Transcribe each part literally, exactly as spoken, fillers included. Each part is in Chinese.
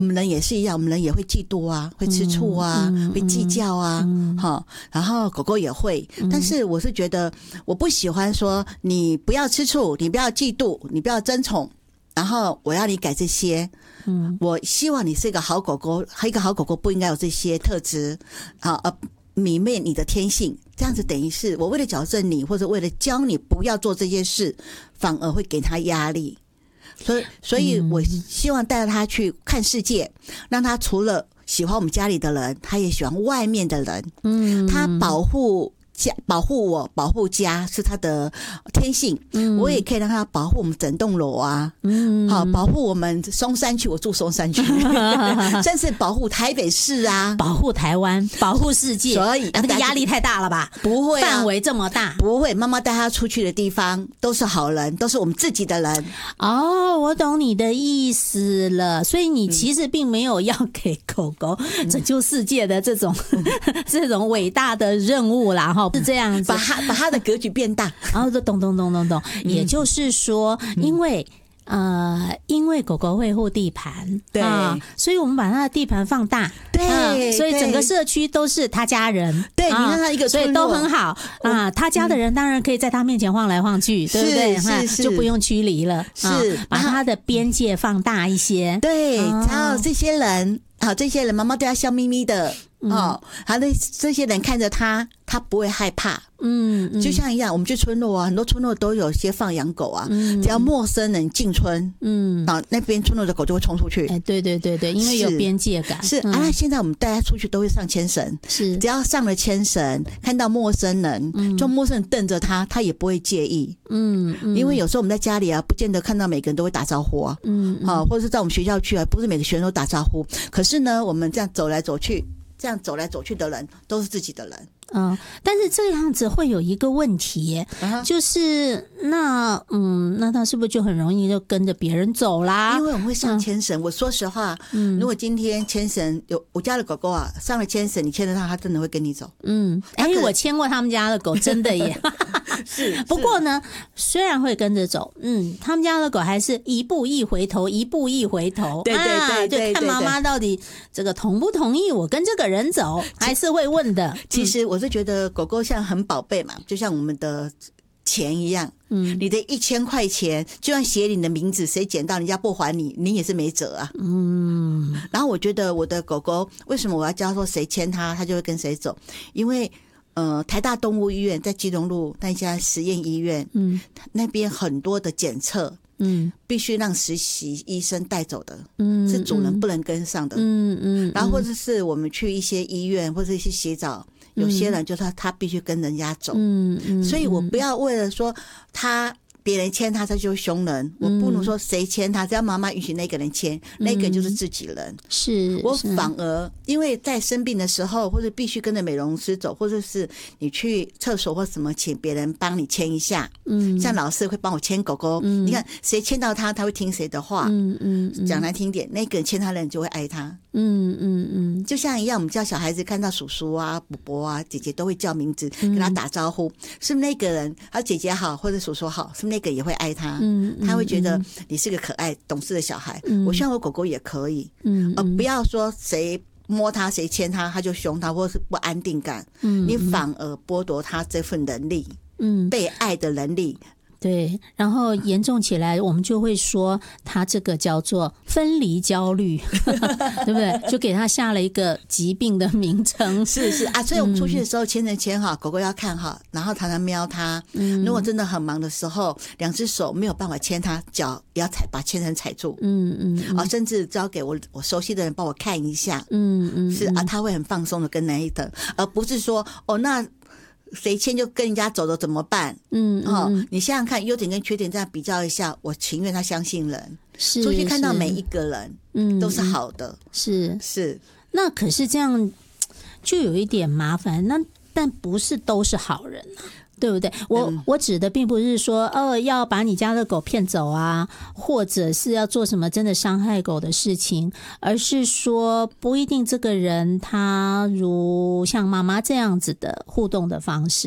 我们人也是一样，我们人也会嫉妒啊，会吃醋啊，嗯、会计较啊，嗯、好，然后狗狗也会。但是我是觉得，我不喜欢说你不要吃醋，你不要嫉妒，你不要争宠，然后我要你改这些。嗯，我希望你是一个好狗狗，一个好狗狗不应该有这些特质啊，呃，泯灭你的天性。这样子等于是我为了矫正你，或者为了教你不要做这些事，反而会给他压力。所以，所以我希望带着他去看世界，让他除了喜欢我们家里的人，他也喜欢外面的人。嗯，他保护家、保护我、保护家是他的天性。嗯，我也可以让他保护我们整栋楼啊。嗯，好，保护我们松山区，我住松山区，甚至保护台北市啊， 保护台湾，保护世界。所以那个压力太大了吧？ 不会、啊， 范围这么大， 不会。妈妈带他出去的地方都是好人，都是我们自己的人。 哦，我懂你的意思了。所以你其实并没有要给狗狗拯救世界的这种、嗯、这种伟大的任务啦，哈。是这样子， 把他把他的格局变大， 然后就懂懂懂懂懂。也就是说，因为呃，因为狗狗会护地盘， 对、 啊，所以我们把它的地盘放大， 对、啊， 所以整个社区都是他家人， 对， 啊、 你看他一个村落， 所以都很好啊。他家的人当然可以在他面前晃来晃去，对不对？ 是是， 就不用驱离了， 是、 啊、把他的边界放大一些， 对，然后这些人，好，这些人妈妈对他笑眯眯的。哦，他的这些人看着他，他不会害怕。嗯，嗯就像一样，我们去村落啊，很多村落都有些放养狗啊。嗯，只要陌生人进村，嗯，啊，那边村落的狗就会冲出去。 哎，对对对对，因为有边界感。 是、嗯、啊，现在我们带他出去都会上牵绳，是，只要上了牵绳，看到陌生人，嗯，就陌生人瞪着他，他也不会介意。嗯，嗯因为有时候我们在家里啊，不见得看到每个人都会打招呼啊。嗯，好、啊，或者是在我们学校去啊，不是每个学生都打招呼。可是呢，我们这样走来走去。这样走来走去的人都是自己的人， 嗯，但是这样子会有一个问题，uh-huh. 就是那嗯，那他是不是就很容易就跟着别人走啦？ 因为我们会上牵绳、嗯。我说实话，嗯，如果今天牵绳有我家的狗狗啊，上了牵绳，你牵着它，它真的会跟你走。 嗯，哎、欸，我牵过他们家的狗，真的耶。是，不过呢，虽然会跟着走，嗯，他们家的狗还是一步一回头，一步一回头， 对对对 对, 对, 对， 就看妈妈到底这个同不同意我跟这个人走，还是会问的。 其实我是觉得狗狗像很宝贝嘛，就像我们的钱一样，嗯，你的一千块钱，就算写你的名字，谁捡到人家不还你，你也是没辙啊。嗯，然后我觉得我的狗狗为什么我要教说谁牵它，它就会跟谁走，因为。呃，台大动物医院在基隆路那家实验医院，嗯，那边很多的检测，嗯，必须让实习医生带走的，嗯，是主人不能跟上的，嗯嗯，然后或者是我们去一些医院或者一些洗澡，有些人就说他必须跟人家走，嗯嗯，所以我不要为了说他。别人牵他，他就凶人。我不能说谁牵他，只要妈妈允许那个人牵，嗯、那个人就是自己人。 是， 我反而因为在生病的时候，或者必须跟着美容师走，或者是你去厕所或什么，请别人帮你牵一下。嗯，像老师会帮我牵狗狗，嗯、你看谁牵到他，他会听谁的话。嗯嗯，讲难听点，那个人牵他的人就会爱他。嗯嗯嗯，就像一样，我们叫小孩子看到叔叔啊、伯伯啊、姐姐都会叫名字，跟他打招呼。嗯、是那个人，他姐姐好或者叔叔好，是那个也会爱他。嗯，他会觉得你是个可爱懂事的小孩。嗯，我希望我狗狗也可以。嗯，而不要说谁摸他谁牵他，他就凶他，或是不安定感。嗯，你反而剥夺他这份能力。嗯，被爱的能力。 对，然后严重起来，我们就会说他这个叫做分离焦虑，对不对？就给他下了一个疾病的名称。 是是啊，所以我们出去的时候牵着牵哈，狗狗要看哈，然后常常瞄它。嗯，如果真的很忙的时候，两只手没有办法牵它，脚也要踩把牵绳踩住。嗯嗯，啊，甚至交给我我熟悉的人帮我看一下。嗯嗯，是啊，他会很放松的跟那一等，而不是说哦那。谁牵就跟人家走了怎么办？嗯，哦，你想想看，优点跟缺点这样比较一下，我情愿他相信人，是出去看到每一个人，嗯，都是好的， 是是。 那可是这样就有一点麻烦，那但不是都是好人啊。对不对？我、嗯、我指的并不是说哦要把你家的狗骗走啊，或者是要做什么真的伤害狗的事情，而是说不一定这个人他如像妈妈这样子的互动的方式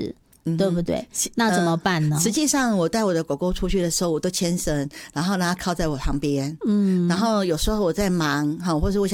嗯、对不对？那怎么办呢？ 呃、实际上，我带我的狗狗出去的时候，我都牵绳，然后让它靠在我旁边。嗯，然后有时候我在忙哈，或者我想。